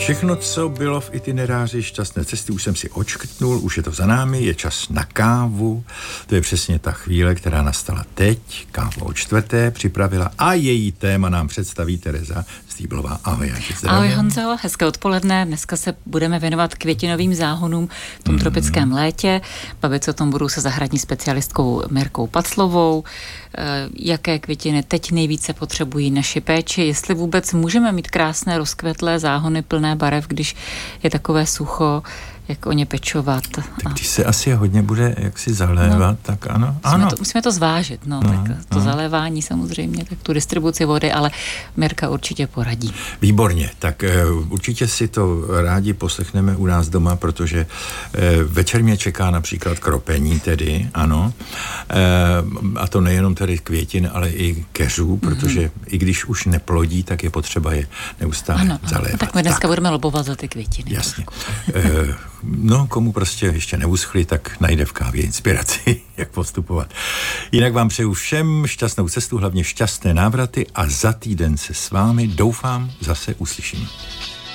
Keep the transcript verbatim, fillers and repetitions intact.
Všechno, co bylo v itineráři šťastné cesty, už jsem si očkrtnul, už je to za námi, je čas na kávu. To je přesně ta chvíle, která nastala teď. Kávu o čtvrté připravila a její téma nám představí Tereza Stýblová. Ahoj, já tě zdravím. Ahoj Honzo, hezké odpoledne. Dneska se budeme věnovat květinovým záhonům v tom mm. tropickém létě. Bavit se o tom budu se zahradní specialistkou Mirkou Paclovou. Jaké květiny teď nejvíce potřebují naši péči, jestli vůbec můžeme mít krásné rozkvetlé záhony plné barev, když je takové sucho, jak o ně pečovat. Tak když se asi hodně bude jaksi zalévat, no, tak ano. Musíme, ano. To, musíme to zvážit, no, no tak to no. zalévání samozřejmě, tak tu distribuci vody, ale Mirka určitě poradí. Výborně, tak uh, určitě si to rádi poslechneme u nás doma, protože uh, večer mě čeká například kropení tedy, ano, uh, a to nejenom tedy květin, ale i keřů, protože mm-hmm. i když už neplodí, tak je potřeba je neustále ano, zalévat. Ano, tak my dneska tak budeme lobovat za ty květiny. Jasně. Uh, no, komu prostě ještě neuschli, tak najde v kávě inspiraci, jak postupovat. Jinak vám přeju všem šťastnou cestu, hlavně šťastné návraty a za týden se s vámi, doufám, zase uslyším.